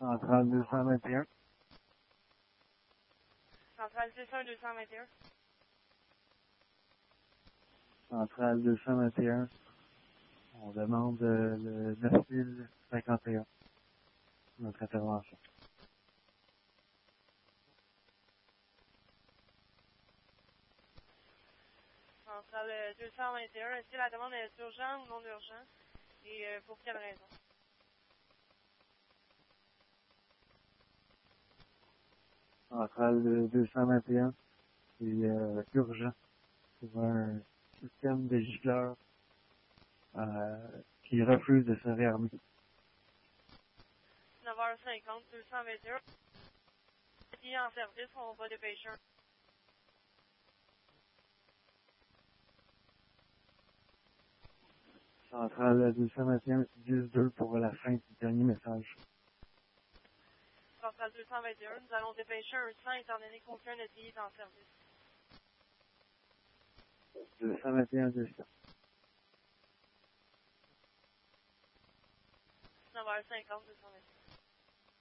Centrale 221. Centrale 221. Centrale 221. On demande le 9051. Notre intervention. Centrale 221. Est-ce que la demande est urgente ou non urgente? Et pour quelle raison? Centrale 221. C'est urgent pour un système de gicleurs qui refuse de se réarmer. 9h50, 221. Qui est en service, on va dépêcher un. Centrale 221, 10-2 pour la fin du dernier message. Centrale 221, nous allons dépêcher un 100 étant donné qu'aucun ETI est en service. 221, 200. 9h50, 221.